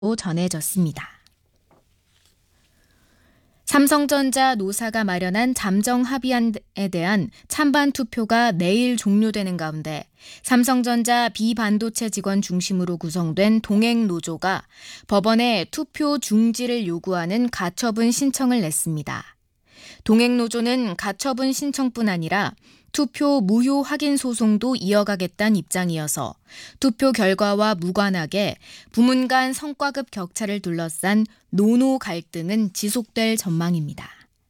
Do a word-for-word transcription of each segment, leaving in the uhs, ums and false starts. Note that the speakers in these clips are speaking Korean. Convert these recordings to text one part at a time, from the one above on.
전해졌습니다. 삼성전자 노사가 마련한 잠정 합의안에 대한 찬반 투표가 내일 종료되는 가운데 삼성전자 비반도체 직원 중심으로 구성된 동행노조가 법원에 투표 중지를 요구하는 가처분 신청을 냈습니다. 동행노조는 가처분 신청뿐 아니라 투표 무효 확인 소송도 이어가겠다는 입장이어서 투표 결과와 무관하게 부문 간 성과급 격차를 둘러싼 노노 갈등은 지속될 전망입니다.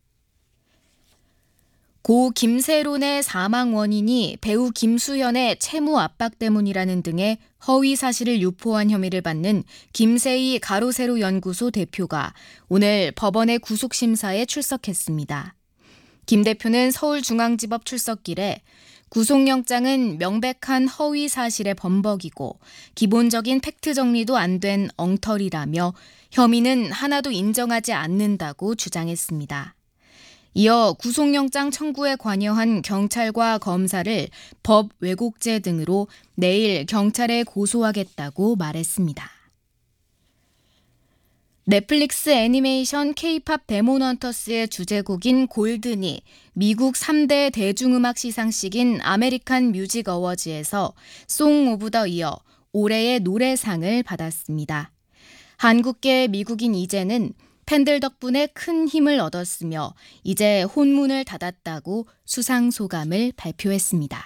고 김세론의 사망 원인이 배우 김수현의 채무 압박 때문이라는 등의 허위 사실을 유포한 혐의를 받는 김세희 가로세로 연구소 대표가 오늘 법원의 구속심사에 출석했습니다. 김 대표는 서울중앙지법 출석길에 구속영장은 명백한 허위 사실의 범벅이고 기본적인 팩트 정리도 안 된 엉터리라며 혐의는 하나도 인정하지 않는다고 주장했습니다. 이어 구속영장 청구에 관여한 경찰과 검사를 법 왜곡죄 등으로 내일 경찰에 고소하겠다고 말했습니다. 넷플릭스 애니메이션 K-팝 데몬헌터스의 주제곡인 골든이 미국 삼 대 대중음악 시상식인 아메리칸 뮤직 어워즈에서 송 오브 더 이어 올해의 노래상을 받았습니다. 한국계 미국인 이재는 팬들 덕분에 큰 힘을 얻었으며 이제 혼문을 닫았다고 수상 소감을 발표했습니다.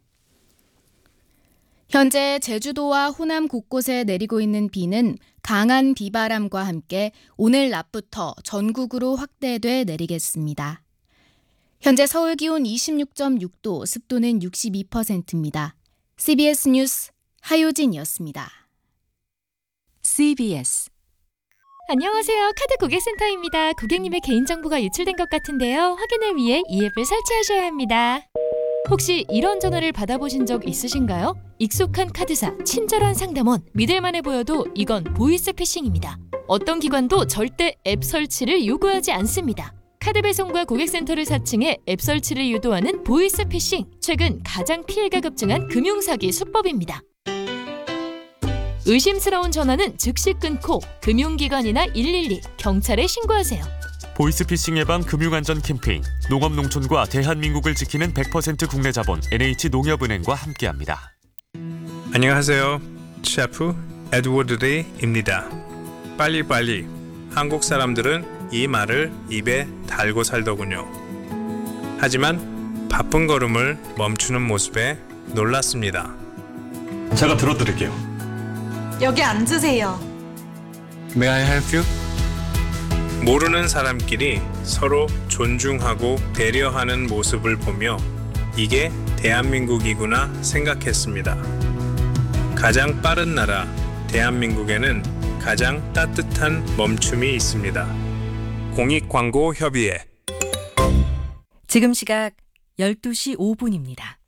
현재 제주도와 호남 곳곳에 내리고 있는 비는 강한 비바람과 함께 오늘 낮부터 전국으로 확대돼 내리겠습니다. 현재 서울 기온 이십육 점 육 도, 습도는 육십이 퍼센트입니다. 씨비에스 뉴스 하효진이었습니다. 씨비에스 안녕하세요. 카드 고객센터입니다. 고객님의 개인정보가 유출된 것 같은데요. 확인을 위해 이 앱을 설치하셔야 합니다. 혹시 이런 전화를 받아보신 적 있으신가요? 익숙한 카드사, 친절한 상담원, 믿을만해 보여도 이건 보이스피싱입니다. 어떤 기관도 절대 앱 설치를 요구하지 않습니다. 카드 배송과 고객센터를 사칭해 앱 설치를 유도하는 보이스피싱, 최근 가장 피해가 급증한 금융사기 수법입니다. 의심스러운 전화는 즉시 끊고 금융기관이나 일일이, 경찰에 신고하세요. 보이스피싱 예방 금융안전 캠페인 농업농촌과 대한민국을 지키는 백 퍼센트 국내 자본 엔에이치농협은행과 함께합니다. 안녕하세요. 셰프 에드워드 레이입니다. 빨리빨리. 한국 사람들은 이 말을 입에 달고 살더군요. 하지만 바쁜 걸음을 멈추는 모습에 놀랐습니다. 제가 들어드릴게요. 여기 앉으세요. May I help you? 모르는 사람끼리 서로 존중하고 배려하는 모습을 보며 이게 대한민국이구나 생각했습니다. 가장 빠른 나라 대한민국에는 가장 따뜻한 멈춤이 있습니다. 공익광고협의회. 지금 시각 열두 시 오 분입니다.